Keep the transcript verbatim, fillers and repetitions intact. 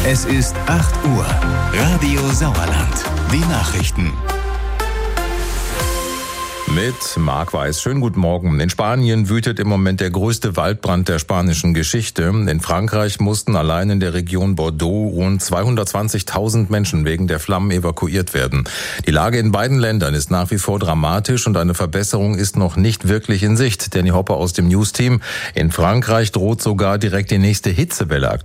Es ist acht Uhr. Radio Sauerland. Die Nachrichten. Mit Marc Weiß. Schönen guten Morgen. In Spanien wütet im Moment der größte Waldbrand der spanischen Geschichte. In Frankreich mussten allein in der Region Bordeaux rund zweihundertzwanzigtausend Menschen wegen der Flammen evakuiert werden. Die Lage in beiden Ländern ist nach wie vor dramatisch und eine Verbesserung ist noch nicht wirklich in Sicht. Danny Hopper aus dem News-Team. In Frankreich droht sogar direkt die nächste Hitzewelle aktuell.